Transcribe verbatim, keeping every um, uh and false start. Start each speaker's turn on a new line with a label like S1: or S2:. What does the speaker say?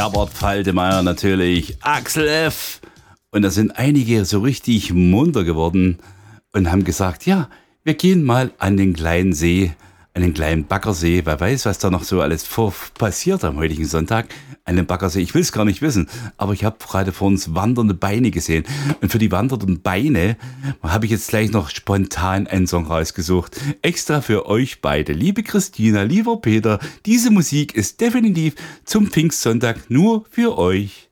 S1: Herbert Faltemeyer natürlich, Axel F. Und da sind einige so richtig munter geworden und haben gesagt, ja, wir gehen mal an den kleinen See, an den kleinen Baggersee. Wer weiß, was da noch so alles vor passiert am heutigen Sonntag an dem Baggersee. Ich will es gar nicht wissen, aber ich habe gerade vor uns wandernde Beine gesehen. Und für die wandernden Beine habe ich jetzt gleich noch spontan einen Song rausgesucht. Extra für euch beide. Liebe Christina, lieber Peter, diese Musik ist definitiv zum Pfingstsonntag nur für euch.